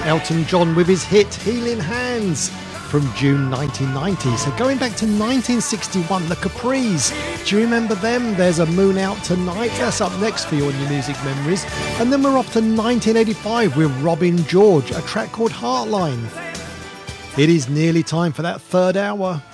Elton John with his hit Healing Hands from June 1990. So going back to 1961, the Capris. Do you remember them? There's a Moon Out Tonight. That's up next for your new music memories. And then we're off to 1985 with Robin George, a track called Heartline. It is nearly time for that third hour.